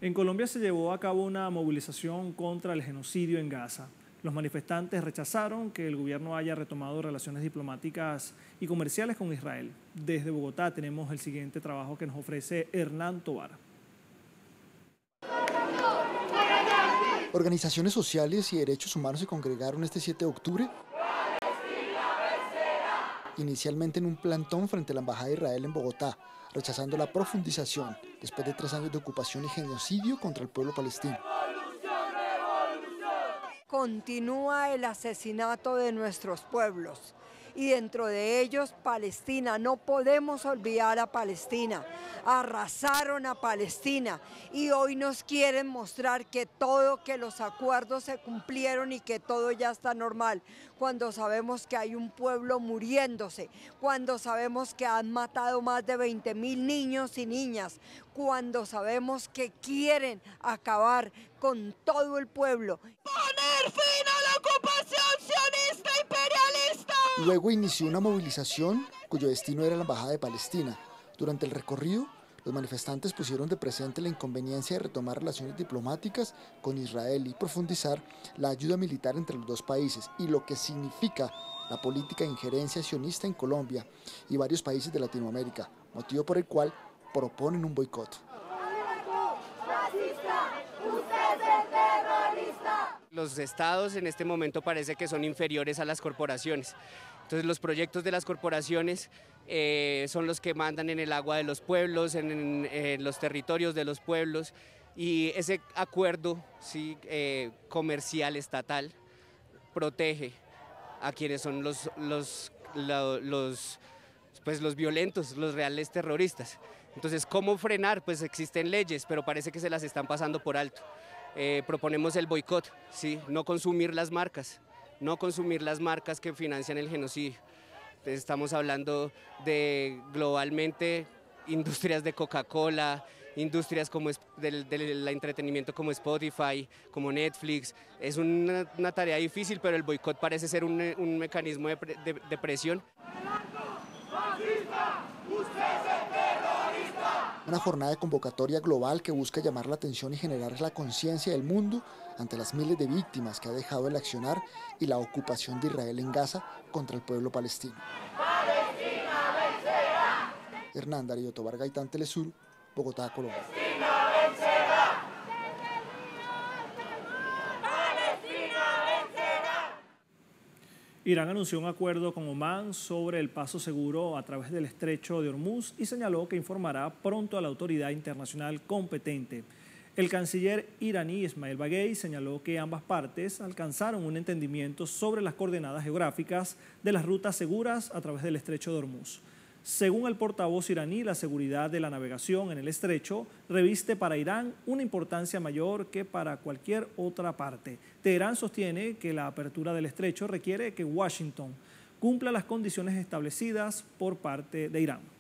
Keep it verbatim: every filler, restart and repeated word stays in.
En Colombia se llevó a cabo una movilización contra el genocidio en Gaza. Los manifestantes rechazaron que el gobierno haya retomado relaciones diplomáticas y comerciales con Israel. Desde Bogotá tenemos el siguiente trabajo que nos ofrece Hernán Tovar. Organizaciones sociales y derechos humanos se congregaron este siete de octubre, inicialmente en un plantón frente a la Embajada de Israel en Bogotá, rechazando la profundización después de tres años de ocupación y genocidio contra el pueblo palestino. Continúa el asesinato de nuestros pueblos y dentro de ellos Palestina. No podemos olvidar a Palestina. Arrasaron a Palestina y hoy nos quieren mostrar que todo, que los acuerdos se cumplieron y que todo ya está normal, cuando sabemos que hay un pueblo muriéndose, cuando sabemos que han matado más de veinte mil niños y niñas, cuando sabemos que quieren acabar con todo el pueblo. ¡Poner fin a la ocupación sionista imperialista! Luego inició una movilización cuyo destino era la Embajada de Palestina. Durante el recorrido, los manifestantes pusieron de presente la inconveniencia de retomar relaciones diplomáticas con Israel y profundizar la ayuda militar entre los dos países y lo que significa la política de injerencia sionista en Colombia y varios países de Latinoamérica, motivo por el cual proponen un boicot. Los estados en este momento parece que son inferiores a las corporaciones. Entonces los proyectos de las corporaciones eh, son los que mandan en el agua de los pueblos, en, en, en los territorios de los pueblos, y ese acuerdo sí, eh, comercial estatal protege a quienes son los, los, los, los, pues los violentos, los reales terroristas. Entonces, ¿cómo frenar? Pues existen leyes, pero parece que se las están pasando por alto. Eh, proponemos el boicot, ¿sí? No consumir las marcas, no consumir las marcas que financian el genocidio. Entonces, estamos hablando de globalmente industrias de Coca-Cola, industrias como del, del entretenimiento como Spotify, como Netflix. Es una, una tarea difícil, pero el boicot parece ser un, un mecanismo de, de, de presión. Una jornada de convocatoria global que busca llamar la atención y generar la conciencia del mundo ante las miles de víctimas que ha dejado el accionar y la ocupación de Israel en Gaza contra el pueblo palestino. ¡Palestina vencerá! Hernán Darío Tovar Gaitán, Telesur, Bogotá, Colombia. ¡Palestina vencerá! Irán anunció un acuerdo con Omán sobre el paso seguro a través del estrecho de Hormuz y señaló que informará pronto a la autoridad internacional competente. El canciller iraní Ismail Baghei señaló que ambas partes alcanzaron un entendimiento sobre las coordenadas geográficas de las rutas seguras a través del estrecho de Hormuz. Según el portavoz iraní, la seguridad de la navegación en el estrecho reviste para Irán una importancia mayor que para cualquier otra parte. Teherán sostiene que la apertura del estrecho requiere que Washington cumpla las condiciones establecidas por parte de Irán.